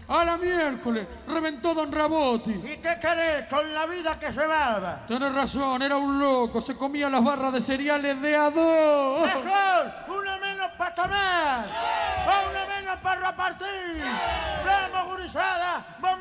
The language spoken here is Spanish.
A la miércoles, reventó Don Raboti. ¿Y qué querés con la vida que llevaba? Tenés razón, era un loco, se comía las barras de cereales de a dos. Mejor, una menos para tomar, o una menos para repartir. ¡Vamos, gurizada!